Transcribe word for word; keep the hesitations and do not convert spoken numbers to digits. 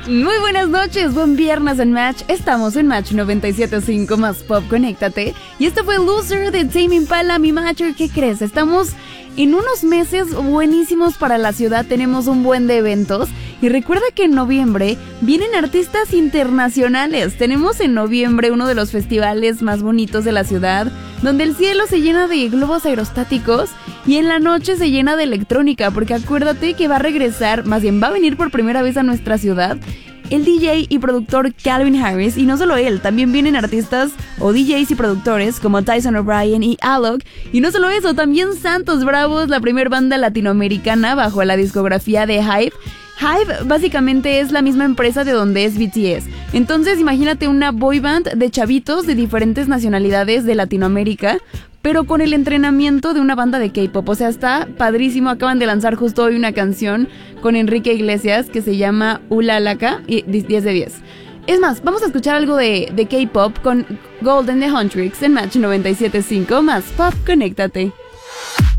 Muy buenas noches, buen viernes en Match. Estamos en Match noventa y siete punto cinco más Pop, conéctate. Y este fue Loser de Tame Impala, mi Matcher. ¿Qué crees? Estamos en unos meses buenísimos para la ciudad, tenemos un buen de eventos. Y recuerda que en noviembre vienen artistas internacionales. Tenemos en noviembre uno de los festivales más bonitos de la ciudad, donde el cielo se llena de globos aerostáticos y en la noche se llena de electrónica, porque acuérdate que va a regresar, más bien va a venir por primera vez a nuestra ciudad, el D J y productor Calvin Harris. Y no solo él, también vienen artistas o D Js y productores como Tyson O'Brien y Alok. Y no solo eso, también Santos Bravos, la primer banda latinoamericana bajo la discografía de Hype. Hype básicamente es la misma empresa de donde es B T S. Entonces imagínate una boy band de chavitos de diferentes nacionalidades de Latinoamérica, pero con el entrenamiento de una banda de K-pop. O sea, está padrísimo. Acaban de lanzar justo hoy una canción con Enrique Iglesias que se llama Ulalaka y diez de diez. Es más, vamos a escuchar algo de, de K-pop con Golden de Huntrix en Match noventa y siete punto cinco más Pop, conéctate.